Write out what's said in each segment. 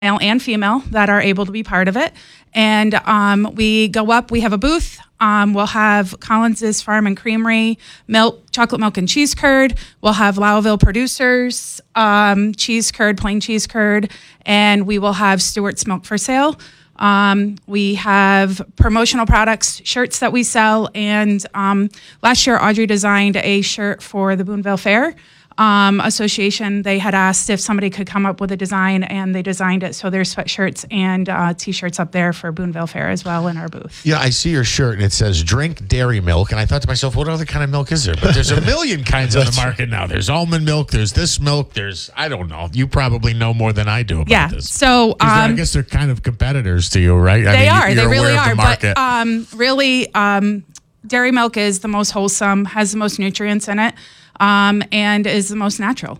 male and female that are able to be part of it. And we go up, we have a booth. We'll have Collins's Farm and Creamery, chocolate milk and cheese curd. We'll have Lowville Producers, cheese curd, plain cheese curd, and we will have Stewart's Milk for sale. We have promotional products, shirts that we sell, and last year Audrey designed a shirt for the Boonville Fair Association. They had asked if somebody could come up with a design, and they designed it. So there's sweatshirts and T-shirts up there for Boonville Fair as well in our booth. Yeah, I see your shirt, and it says drink dairy milk. And I thought to myself, what other kind of milk is there? But there's a million kinds on the market now. There's almond milk. There's this milk. There's, I don't know. You probably know more than I do about this. So I guess they're kind of competitors to you, right? They are. They you're really aware of are. the market. But really, dairy milk is the most wholesome, has the most nutrients in it, and is the most natural.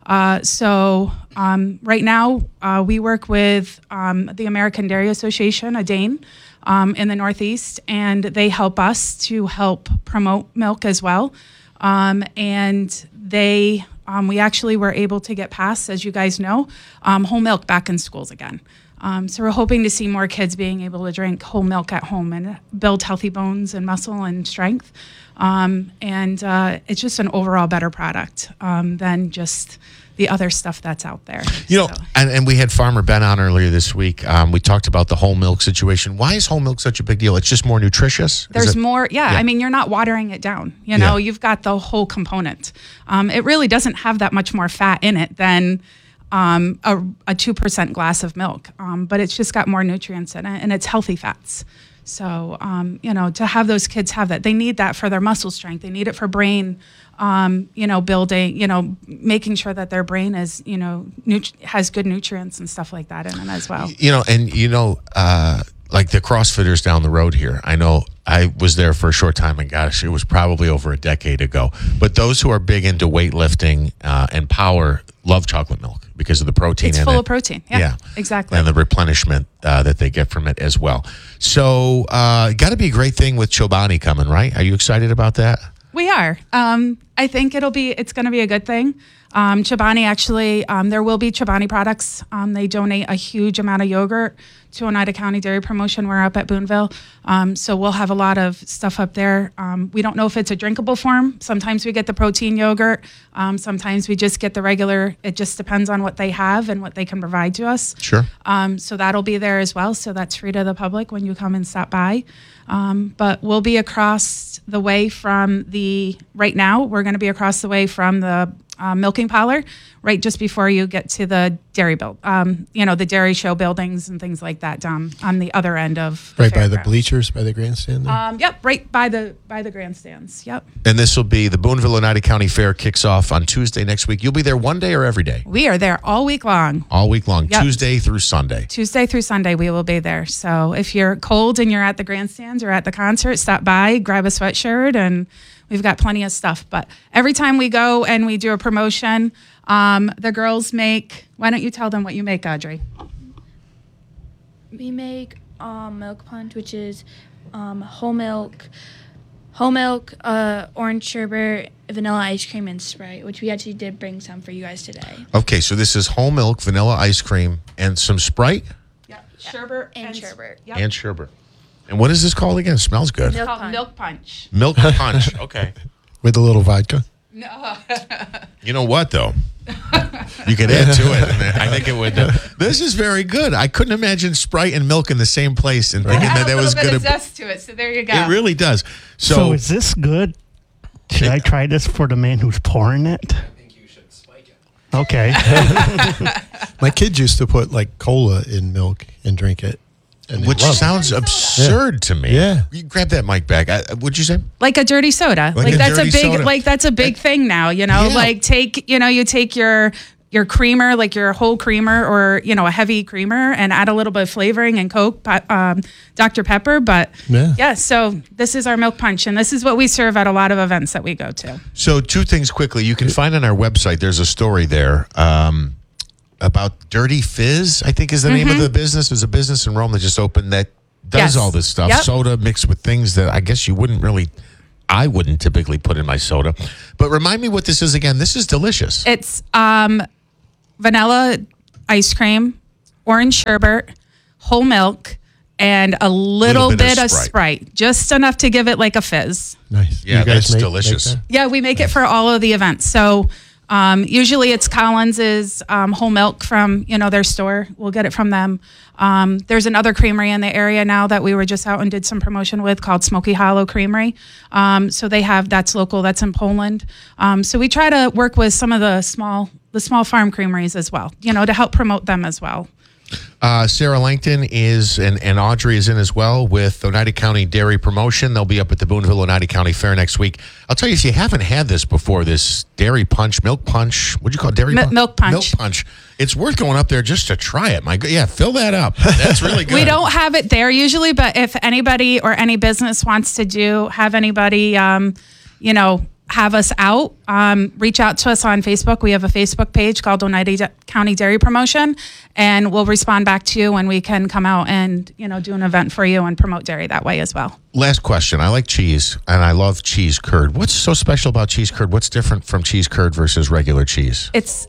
So right now, we work with the American Dairy Association, ADAIN, in the Northeast, and they help us to help promote milk as well. And we actually were able to get passed, as you guys know, whole milk back in schools again. So we're hoping to see more kids being able to drink whole milk at home and build healthy bones and muscle and strength. And it's just an overall better product than just the other stuff that's out there. You know, and we had Farmer Ben on earlier this week. We talked about the whole milk situation. Why is whole milk such a big deal? It's just more nutritious? There's more, yeah. I mean, you're not watering it down. You know, you've got the whole component. It really doesn't have that much more fat in it than a 2% glass of milk, but it's just got more nutrients in it, and it's healthy fats. So, you know, to have those kids have that, they need that for their muscle strength. They need it for brain, building, making sure that their brain is, has good nutrients and stuff like that in it as well. Like the CrossFitters down the road here, I know I was there for a short time, and gosh, it was probably over a decade ago. But those who are big into weightlifting and power love chocolate milk because of the protein in it. It's full of protein. Yeah, exactly. And the replenishment that they get from it as well. So got to be a great thing with Chobani coming, right? Are you excited about that? We are. I think it's going to be a good thing. Chobani actually, there will be Chobani products. They donate a huge amount of yogurt to Oneida County Dairy Promotion. We're up at Boonville. So we'll have a lot of stuff up there. We don't know if it's a drinkable form. Sometimes we get the protein yogurt. Sometimes we just get the regular. It just depends on what they have and what they can provide to us. Sure. So that'll be there as well. So that's free to the public when you come and stop by. But we'll be across the way from right now, we're going to be across the way from the milking parlor, right just before you get to the dairy the dairy show buildings and things like that down on the other end of the right by the bleachers, by the grandstand there? Yep, right by the grandstands. Yep. And this will be the Boonville Oneida County Fair kicks off on Tuesday next week. You'll be there one day or every day? We are there all week long. All week long, yep. Tuesday through Sunday. Tuesday through Sunday we will be there. So if you're cold and you're at the grandstands or at the concert, stop by, grab a sweatshirt, and we've got plenty of stuff. But every time we go and we do a promotion, the girls make, why don't you tell them what you make, Audrey? We make milk punch, which is whole milk, orange sherbet, vanilla ice cream, and Sprite, which we actually did bring some for you guys today. Okay, so this is whole milk, vanilla ice cream, and some Sprite? Yep, sherbet. And sherbet. Yep. And sherbet. And what is this called again? It smells good. It's called Milk Punch. Milk Punch, okay. With a little vodka? No. You know what, though? You could add to it, and I think it would. This is very good. I couldn't imagine Sprite and milk in the same place and thinking that was good. It has a little bit of zest to it, so there you go. It really does. So is this good? Should I try this for the man who's pouring it? I think you should spike it. Okay. My kids used to put like cola in milk and drink it. Which sounds absurd to me. Yeah. You grab that mic back. What'd you say? Like a dirty soda. Like a that's dirty a big soda. like that's a big thing now, Yeah. Like you take your creamer, like your whole creamer or, a heavy creamer, and add a little bit of flavoring and Coke, Dr. Pepper. But so this is our milk punch, and this is what we serve at a lot of events that we go to. So 2 things quickly. You can find on our website, there's a story there about Dirty Fizz, I think is the name of the business. There's a business in Rome that just opened that does all this stuff. Yep. Soda mixed with things that I guess I wouldn't typically put in my soda. But remind me what this is again. This is delicious. It's vanilla ice cream, orange sherbet, whole milk, and a little bit of Sprite, just enough to give it like a fizz. Nice. Yeah, You guys that's delicious. that? Yeah, we make it for all of the events. So usually it's Collins's whole milk from their store. We'll get it from them. There's another creamery in the area now that we were just out and did some promotion with called Smoky Hollow Creamery. So that's local. That's in Poland. So we try to work with some of the small farm creameries as well, to help promote them as well. Sarah Langton is, and Audrey is in as well with Oneida County Dairy Promotion. They'll be up at the Boonville Oneida County Fair next week. I'll tell you, if you haven't had this before, this dairy punch, milk punch, what'd you call it? Milk punch. Milk punch. It's worth going up there just to try it. Fill that up. That's really good. We don't have it there usually, but if anybody or any business wants to have anybody, have us out, reach out to us on Facebook. We have a Facebook page called Oneida County Dairy Promotion, and we'll respond back to you when we can come out and, do an event for you and promote dairy that way as well. Last question. I like cheese, and I love cheese curd. What's so special about cheese curd? What's different from cheese curd versus regular cheese? It's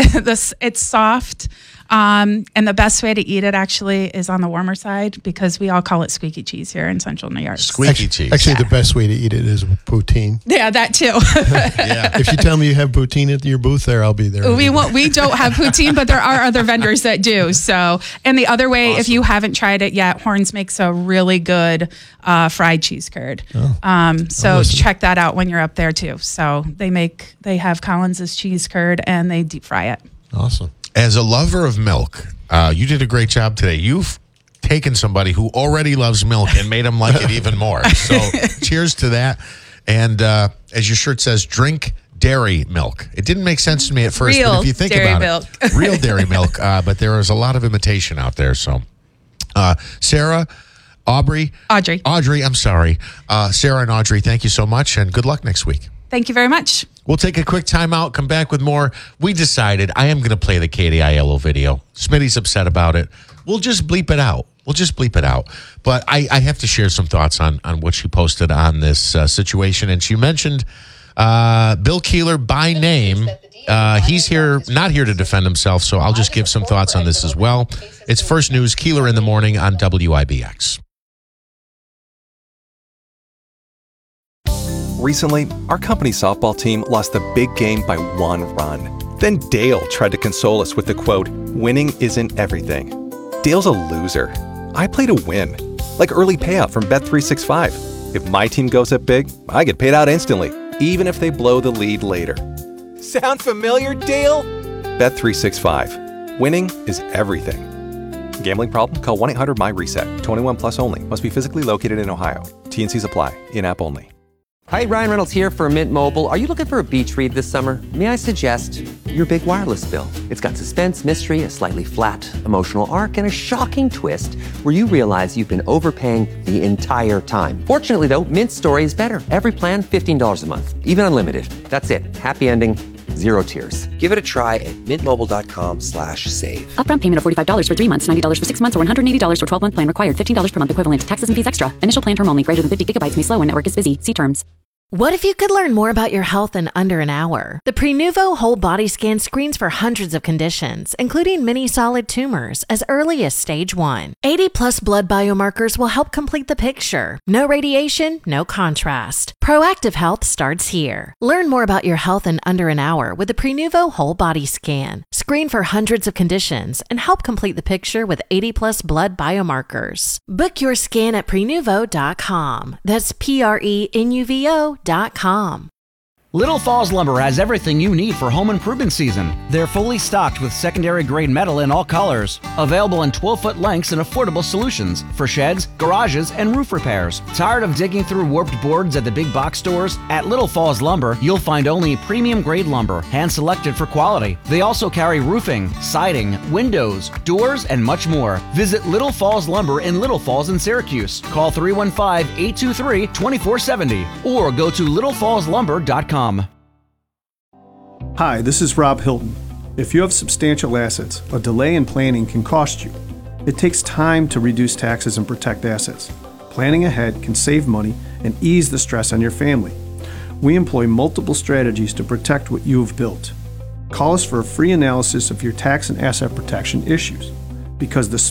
soft. And the best way to eat it actually is on the warmer side, because we all call it squeaky cheese here in Central New York. Squeaky cheese. Actually, the best way to eat it is poutine. Yeah, that too. Yeah. If you tell me you have poutine at your booth there, I'll be there. We don't have poutine, but there are other vendors that do. So, and the other way, if you haven't tried it yet, Horns makes a really good fried cheese curd. So check that out when you're up there too. So they have Collins's cheese curd and they deep fry it. Awesome. As a lover of milk, you did a great job today. You've taken somebody who already loves milk and made them like it even more. So cheers to that. And as your shirt says, drink dairy milk. It didn't make sense to me at first, but if you think about it, real dairy milk. But there is a lot of imitation out there. So Sarah, Audrey, I'm sorry. Sarah and Audrey, thank you so much, and good luck next week. Thank you very much. We'll take a quick time out, come back with more. We decided I am going to play the Katie Aiello video. Smitty's upset about it. We'll just bleep it out. But I have to share some thoughts on what she posted on this situation. And she mentioned Bill Keeler by name. He's not here to defend himself, so I'll just give some thoughts on this as well. It's First News, Keeler in the Morning on WIBX. Recently, our company's softball team lost the big game by 1 run. Then Dale tried to console us with the quote, "Winning isn't everything." Dale's a loser. I play to win. Like early payout from Bet365. If my team goes up big, I get paid out instantly, even if they blow the lead later. Sound familiar, Dale? Bet365. Winning is everything. Gambling problem? Call 1-800-MY-RESET. 21 plus only. Must be physically located in Ohio. T&Cs apply. In-app only. Hi, Ryan Reynolds here for Mint Mobile. Are you looking for a beach read this summer? May I suggest your big wireless bill? It's got suspense, mystery, a slightly flat, emotional arc, and a shocking twist where you realize you've been overpaying the entire time. Fortunately, though, Mint's story is better. Every plan, $15 a month. Even unlimited. That's it. Happy ending. Zero tears. Give it a try at mintmobile.com/save. Upfront payment of $45 for 3 months, $90 for 6 months, or $180 for 12-month plan required. $15 per month equivalent. Taxes and fees extra. Initial plan term only. Greater than 50 gigabytes may slow when network is busy. See terms. What if you could learn more about your health in under an hour? The Prenuvo Whole Body Scan screens for hundreds of conditions, including many solid tumors, as early as stage 1. 80-plus blood biomarkers will help complete the picture. No radiation, no contrast. Proactive health starts here. Learn more about your health in under an hour with the Prenuvo Whole Body Scan. Screen for hundreds of conditions and help complete the picture with 80-plus blood biomarkers. Book your scan at Prenuvo.com. That's Prenuvo.com. Little Falls Lumber has everything you need for home improvement season. They're fully stocked with secondary grade metal in all colors. Available in 12-foot lengths and affordable solutions for sheds, garages, and roof repairs. Tired of digging through warped boards at the big box stores? At Little Falls Lumber, you'll find only premium grade lumber, hand-selected for quality. They also carry roofing, siding, windows, doors, and much more. Visit Little Falls Lumber in Little Falls in Syracuse. Call 315-823-2470 or go to littlefallslumber.com. Hi, this is Rob Hilton. If you have substantial assets, a delay in planning can cost you. It takes time to reduce taxes and protect assets. Planning ahead can save money and ease the stress on your family. We employ multiple strategies to protect what you have built. Call us for a free analysis of your tax and asset protection issues. because the